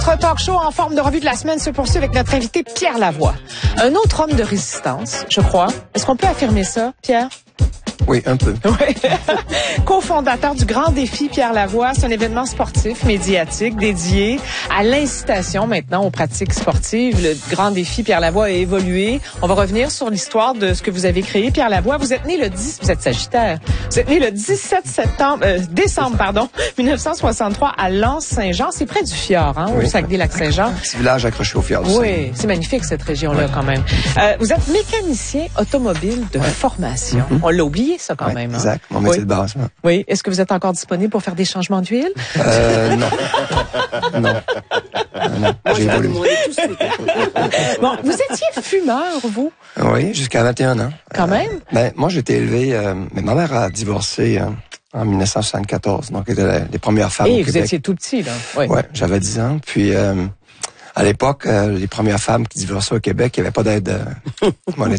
Notre talk show en forme de revue de la semaine se poursuit avec notre invité Pierre Lavoie. Un autre homme de résistance, je crois. Est-ce qu'on peut affirmer ça, Pierre? Oui, un peu. Oui. Co-fondateur du Grand Défi Pierre Lavoie, c'est un événement sportif, médiatique, dédié à l'incitation maintenant aux pratiques sportives. Le Grand Défi Pierre Lavoie a évolué. On va revenir sur l'histoire de ce que vous avez créé, Pierre Lavoie. Vous êtes né vous êtes Sagittaire. Vous êtes né le 17 décembre 1963 à Lens-Saint-Jean. C'est près du fjord, hein, oui, au Saguenay-Lac-Saint-Jean. Un petit village accroché au fjord. Oui, c'est magnifique cette région-là quand même. Vous êtes mécanicien automobile de formation. On l'a oublié ça quand même. Exact, mon métier de base. Oui. Est-ce que vous êtes encore disponible pour faire des changements d'huile? Non. J'ai évolué. Bon, vous étiez fumeur, vous? Oui, jusqu'à 21 ans. Quand même? Moi, j'ai été élevé... mais ma mère a divorcé en 1974. Donc, elle était les premières femmes au Québec. Vous étiez tout petit, là. Oui, j'avais 10 ans. Puis... à l'époque, les premières femmes qui divorçaient au Québec, il n'y avait pas d'aide monétaire.